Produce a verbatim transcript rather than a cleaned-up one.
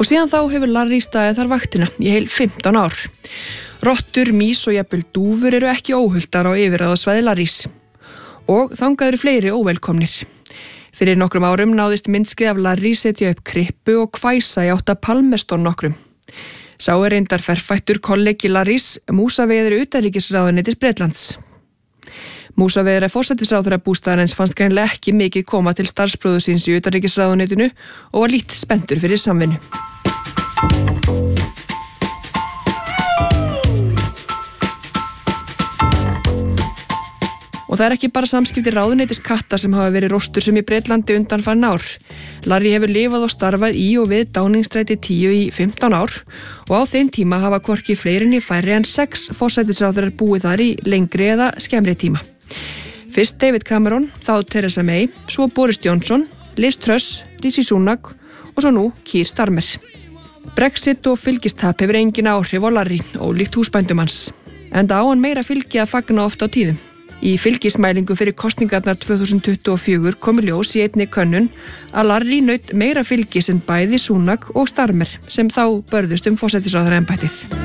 síðan þá hefur Larry staðið þar vaktina í heil fimmtán ár. Rottur, mís og jafnvel dúfur eru ekki óhuldar á yfirráðasvæði Larrys. Og þangað eru fleiri óvelkomnir. Fyrir nokkrum árum náðist myndskeið af Larry setja upp krippu og hvæsa í átt að Palmerston nokkrum. Sá er reyndar ferfættur kollegi Larrys, músaveður utanríkisráðuneytis Bretlands. Músaveður forsætisráðherra bústaðarins fannst greinilega ekki mikið koma til starfspróðu síns í utanríkisráðuneytinu og var lítið spenntur fyrir samvinnu. Og það er ekki bara samskipti ráðuneytis katta sem hafa verið róstur sem í Bretlandi undanfarin ár. Larry hefur lifað og starfað í og við Downingstræti tíu í fimmtán ár og á þeim tíma hafa hvorki fleirinni færri en sex forsætisráðherrar búið þar í lengri eða skemmri tíma. Fyrst David Cameron, þá Theresa May, svo Boris Johnson, Liz Truss, Rishi Sunak og svo nú Keir Starmer. Brexit og fylgistap hefur engin áhrif á Larry, ólíkt húsbændum hans. Enda á hann meira fylgi að fagna oft á tíðum. Í fylgismælingu fyrir kosningarnar tvö þúsund tuttugu og fjögur kom í ljós í einni könnun að Larry naut meira fylgis en bæði Sunak og Starmer sem þá börðust um forsætisráðherraembættið.